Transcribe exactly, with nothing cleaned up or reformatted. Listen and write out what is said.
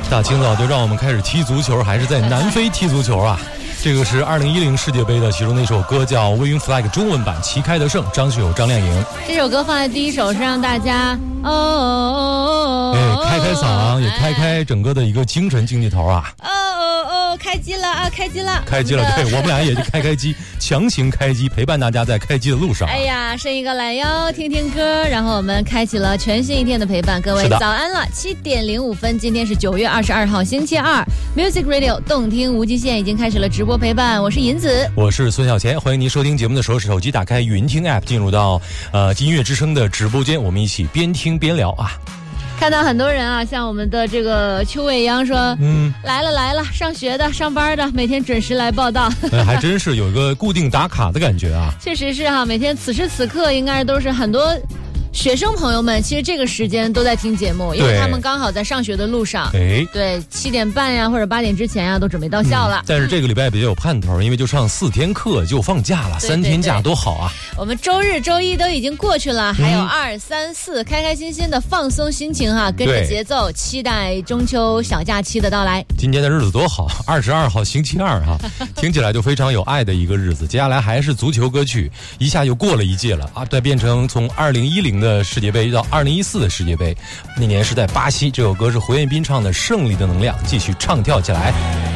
大清早就让我们开始踢足球，还是在南非踢足球啊？这个是二零一零世界杯的，其中那首歌叫《Waving Flag》中文版，旗开得胜，张学友、张靓颖。 这首歌放在第一首是让大家哦哦哦， 哎，开开嗓，也开开整个的一个精神竞技头啊。 哦哦哦，开机了啊，开机了， 开机了，对，我们俩也就开开机，强行开机，陪伴大家在开机的路上。 哎呀，伸一个懒腰，听听歌，然后我们开启了全新一天的陪伴。各位早安了，七点零五分，今天是九月二十二号，星期二 ，Music Radio 动听无极限已经开始了直播陪伴，我是银子， 我是孙小贤，欢迎您收听节目的时候，手机打开云听 App， 进入到呃音乐之声的直播间，我们一起边听边聊啊。 看到很多人啊，像我们的这个邱伟阳说，嗯，来了来了，上学的、上班的，每天准时来报道， 哎、还真是有一个固定打卡的感觉啊。 确实是哈，每天此时此刻应该都是很多学生朋友们，其实这个时间都在听节目，因为他们刚好在上学的路上。 哎， 对，七点半呀或者八点之前呀都准备到校了、嗯。 但是这个礼拜比较有盼头，因为就上四天课就放假了，三天假多好啊！ 我们周日、周一都已经过去了，还有二、三、四，开开心心的放松心情哈，跟着节奏，期待中秋小假期的到来。 今天的日子多好，二十二号星期二哈，听起来就非常有爱的一个日子。接下来还是足球歌曲，一下就过了一届了啊，再变成从二零一零的世界杯到二零一四的世界杯，那年是在巴西。这首歌是胡彦斌唱的《胜利的能量》，继续唱跳起来。